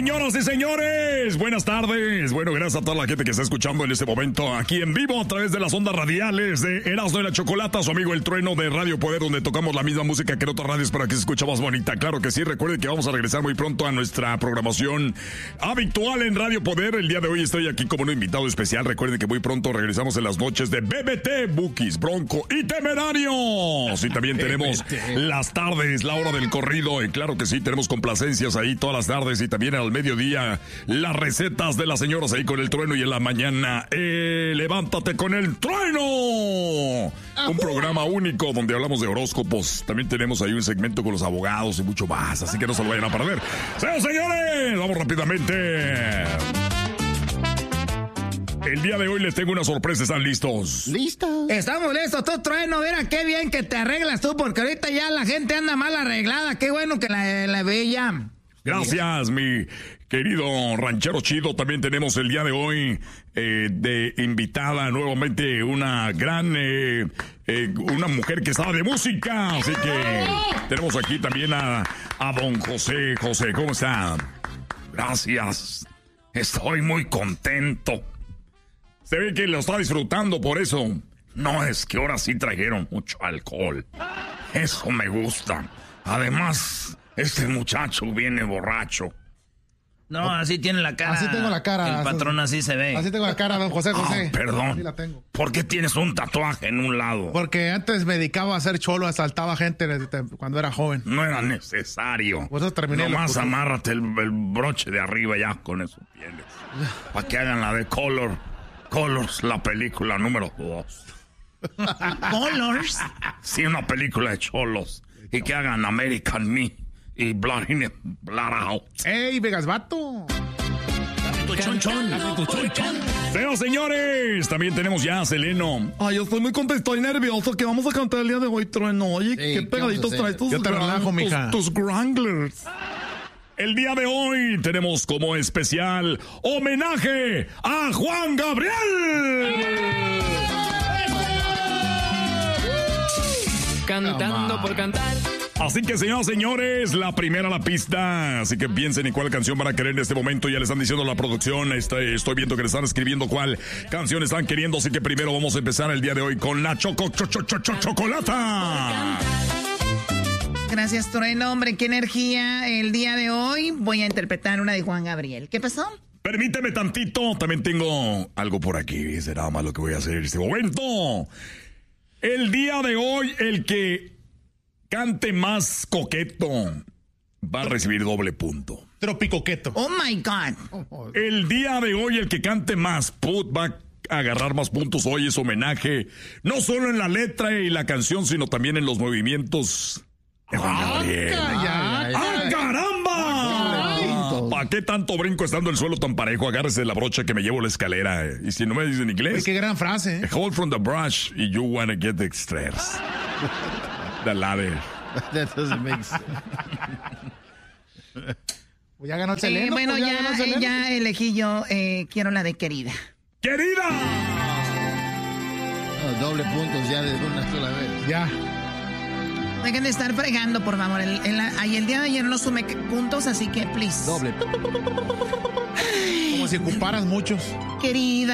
Señoras y señores, buenas tardes. Bueno, gracias a toda la gente que está escuchando en este momento aquí en vivo a través de las ondas radiales de Erasmo y la Chocolata, su amigo El Trueno de Radio Poder, donde tocamos la misma música que en otras radios para que se escuche más bonita. Claro que sí, recuerden que vamos a regresar muy pronto a nuestra programación habitual en Radio Poder. El día de hoy estoy aquí como un invitado especial. Recuerden que muy pronto regresamos en las noches de BBT, Bukis, Bronco y Temerarios. Y también tenemos las tardes, la hora del corrido. Y claro que sí, tenemos complacencias ahí todas las tardes y también al mediodía las recetas de las señoras ahí con El Trueno y en la mañana Levántate con El Trueno, un programa único donde hablamos de horóscopos. También tenemos ahí un segmento con los abogados y mucho más, así que no se lo vayan a perder. Señores, vamos rápidamente. El día de hoy les tengo una sorpresa. ¿Están listos? ¿Listos? Estamos listos, tú, Trueno. Mira qué bien que te arreglas tú, porque ahorita ya la gente anda mal arreglada. Qué bueno que la veía. Gracias, mi querido ranchero chido. También tenemos el día de hoy de invitada nuevamente una gran, una mujer que sabe de música. Así que tenemos aquí también a don José. José, ¿cómo está? Gracias. Estoy muy contento. Se ve que lo está disfrutando por eso. No, es que ahora sí trajeron mucho alcohol. Eso me gusta. Además, este muchacho viene borracho. No, así tiene la cara. Así tengo la cara. El patrón así se ve. Así tengo la cara, don José José. Perdón. Así la tengo. ¿Por qué tienes un tatuaje en un lado? Porque antes me dedicaba a hacer cholo, asaltaba gente cuando era joven. No era necesario. Por eso terminé. Nomás amárrate el broche de arriba ya con esos pieles. Para que hagan la de Colors, la película número 2. ¿Colors? Sí, una película de cholos. Y que hagan American Me y Blood In, Blood Out. ¡Ey, Vegas Vato! Pero señores, también tenemos ya a Seleno. Ay, yo estoy muy contento y nervioso que vamos a cantar el día de hoy, Trueno. Oye, sí, qué pegaditos traes tus, yo te relajo, mija. tus Wranglers. El día de hoy tenemos como especial homenaje a Juan Gabriel. Cantando por cantar. Así que, señoras y señores, la primera la pista. Así que piensen en cuál canción van a querer en este momento. Ya le están diciendo a la producción. Estoy viendo que le están escribiendo cuál canción están queriendo. Así que primero vamos a empezar el día de hoy con la chocolata. Gracias, Trueno. Hombre, qué energía. El día de hoy voy a interpretar una de Juan Gabriel. ¿Qué pasó? Permíteme tantito. También tengo algo por aquí. Será más lo que voy a hacer en este momento. El día de hoy, el que cante más coqueto va a recibir doble punto. Tropicoqueto. Oh my God. El día de hoy, el que cante más va a agarrar más puntos. Hoy es homenaje, no solo en la letra y la canción, sino también en los movimientos de Juan Gabriel. ¡Ah, caramba! ¿Para qué tanto brinco estando el suelo tan parejo? Agárrese de la brocha que me llevo la escalera. Y si no me dicen inglés. Qué gran frase, ¿eh? Hold from the brush y you wanna get the stairs. The ladder. That doesn't make sense. ¿Ya ganó el Seleno? Bueno, ya elegí yo. Quiero la de Querida. ¡Querida! No, doble puntos ya de una sola vez. Ya. Dejen de estar fregando, por favor. El día de ayer no sumé puntos, así que, please. Doble. Como si ocuparas muchos. Querida.